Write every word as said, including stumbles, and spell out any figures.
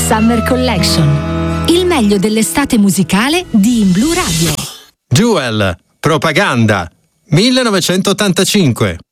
Summer Collection. Il meglio dell'estate musicale di In Blu Radio. Jewel, Propaganda, millenovecentottantacinque.